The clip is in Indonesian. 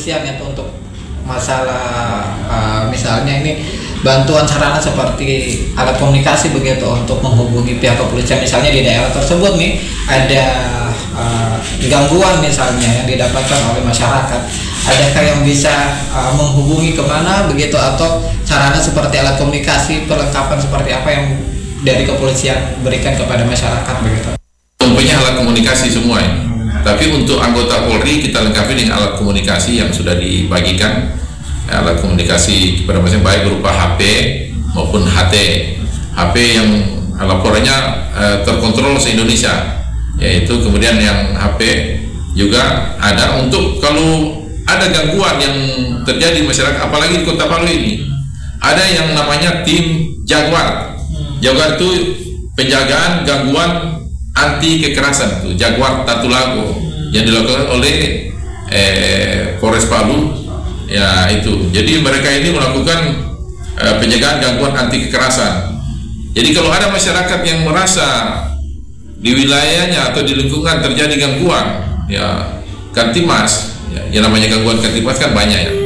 kepolisian itu untuk masalah misalnya ini bantuan sarana seperti alat komunikasi begitu untuk menghubungi pihak kepolisian, misalnya di daerah tersebut nih ada gangguan misalnya yang didapatkan oleh masyarakat, adakah yang bisa menghubungi kemana begitu, atau sarana seperti alat komunikasi, perlengkapan seperti apa yang dari kepolisian berikan kepada masyarakat begitu? Tentunya alat komunikasi semua ini. Tapi untuk anggota Polri kita lengkapi dengan alat komunikasi yang sudah dibagikan, alat komunikasi kepada masyarakat baik berupa HP maupun HT. HP yang laporannya terkontrol se-Indonesia, yaitu kemudian yang HP juga ada untuk kalau ada gangguan yang terjadi di masyarakat, apalagi di Kota Palu ini ada yang namanya tim Jaguar. Jaguar itu penjagaan gangguan anti kekerasan, itu Jaguar Tatulago yang dilakukan oleh Polres Palu, ya itu. Jadi mereka ini melakukan penjagaan gangguan anti kekerasan. Jadi kalau ada masyarakat yang merasa di wilayahnya atau di lingkungan terjadi gangguan, ya Kantimas, ya, yang namanya gangguan Kantimas kan banyak ya.